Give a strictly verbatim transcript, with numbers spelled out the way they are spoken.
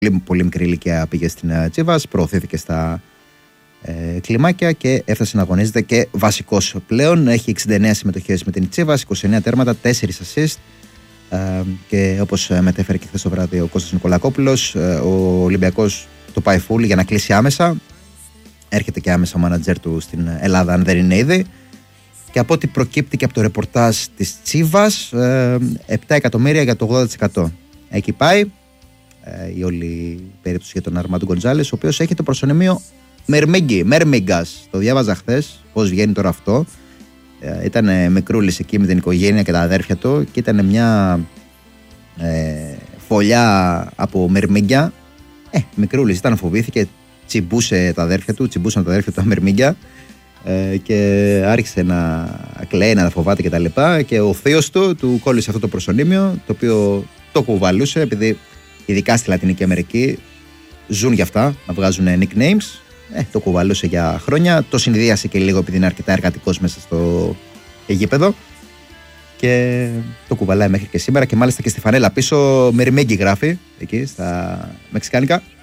πολύ, πολύ μικρή ηλικία πήγε στην Τσίβας, προωθήθηκε στα ε, κλιμάκια και έφτασε να αγωνίζεται και βασικός πλέον. Έχει εξήντα εννέα συμμετοχές με την Τσίβας, είκοσι εννέα τέρματα, τέσσερα assist. Ε, και όπως μετέφερε και χθες το βράδυ ο Κώστας Νικολακόπουλος, ε, ο Ολυμπιακός το πάει full για να κλείσει άμεσα. Έρχεται και άμεσα ο μάνατζερ του στην Ελλάδα, αν δεν είναι ήδη. Και από ό,τι προκύπτει και από το ρεπορτάζ της Τσίβας, ε, επτά εκατομμύρια για το ογδόντα τοις εκατό. Εκεί πάει ε, η όλη περίπτωση για τον Αρμάντο Γκοντζάλες, ο οποίος έχει το προσωνυμίο Μερμίγκη, Μέρμιγκας. Το διάβαζα χθες, πώς βγαίνει τώρα αυτό. Ε, ήταν μικρούλης εκεί με την οικογένεια και τα αδέρφια του και ήταν μια ε, φωλιά από μερμίγκια. Ε, μικρούλης ήταν, φοβήθηκε, τσιμπούσε τα αδέρφια του, τσιμπούσαν τα αδέρφια του τα μερμίγκια. Ε, και άρχισε να κλαίει, να φοβάται κτλ. Και, και ο θείος του του κόλλησε αυτό το προσωνύμιο, το οποίο το κουβαλούσε, επειδή ειδικά στη Λατινική Αμερική ζουν γι' αυτά, να βγάζουν nicknames. Ε, το κουβαλούσε για χρόνια. Το συνδύασε και λίγο επειδή είναι αρκετά εργατικός μέσα στο γήπεδο. Και το κουβαλάει μέχρι και σήμερα. Και μάλιστα και στη φανέλα πίσω Μερμίγκη γράφει εκεί στα μεξικάνικα.